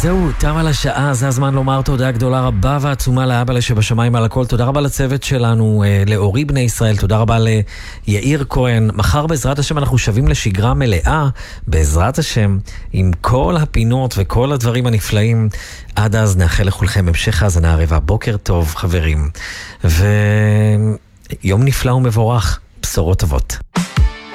זהו, תם על השעה, זה הזמן לומר תודה גדולה רבה ועצומה לאבא שבשמיים על הכל. תודה רבה לצוות שלנו, לאורי בני ישראל, תודה רבה ליאיר כהן. מחר בעזרת השם אנחנו שווים לשגרה מלאה, בעזרת השם, עם כל הפינות וכל הדברים הנפלאים. עד אז נאחל לכולכם המשך האזנה הרבה. בוקר טוב חברים, ויום נפלא ומבורך, בשורות טובות.